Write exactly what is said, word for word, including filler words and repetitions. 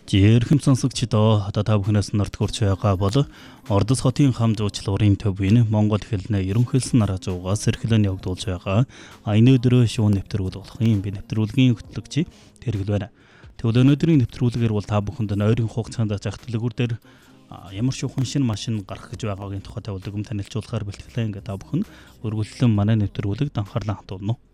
Жирхэм сонсогчдоо одоо та бүхнээс нарт хүрч байгаа бол Ордос хотын хам жуулчлалын төвийн Монгол хэлний ерөнхийлсөн нараа зуугаас эрхлэн явагдуулж байгаа энэ өдрөө шүүн нэвтрүүлэг болохын би нэвтрүүлгийн хөтлөгч тэргэл байна. Тэгвэл өнөөдрийн нэвтрүүлгээр бол та бүхэнд ойрын хугацаанд зах дэлгүүр дээр ямар шүүхэн шин машин гарах гэж байгаагийн тухай тавилгам танилцуулахаар бэлтгэлээ. Ингээд та бүхэн өргөлдөн манай нэвтрүүлэгт анхаарлаа хандуулна.